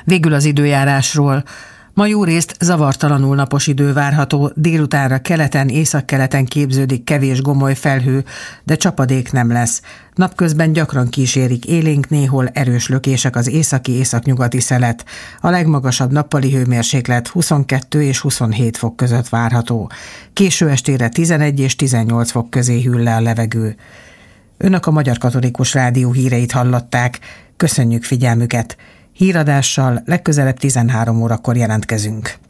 Végül az időjárásról. Ma jórészt zavartalanul napos idő várható, délutánra keleten, északkeleten képződik kevés gomoly felhő, de csapadék nem lesz. Napközben gyakran kísérik élénk, néhol erős lökések az északi-északnyugati szelet. A legmagasabb nappali hőmérséklet 22 és 27 fok között várható. Késő estére 11 és 18 fok közé hűl le a levegő. Önök a Magyar Katolikus Rádió híreit hallották. Köszönjük figyelmüket! Híradással legközelebb 13 órakor jelentkezünk.